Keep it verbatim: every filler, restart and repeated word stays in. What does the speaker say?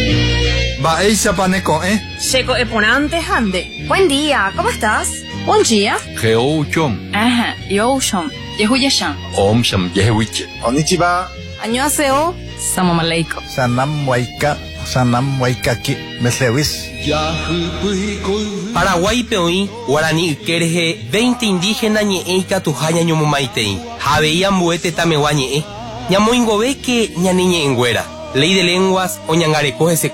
Va eisa paneco, ¿eh? Checo eponante hande. Buen día, ¿cómo estás? Buen día. Geouchom. Ajá, yoshom. Yehuyashan. Om sham yehuiche. Konnichiwa. Annyeonghaseyo. Salam aleikum. Sanam waika. Sanam waikaki. Meslewis. Paraguay peoí, Guarani Ikereje, veinte indígenas ñe'eika tuhaña ñomomaitei. Javeía mbuete tameguá ñe'e. Ñamoingove que ñaniñe enguera. Ley de lenguas o ñangarecoje se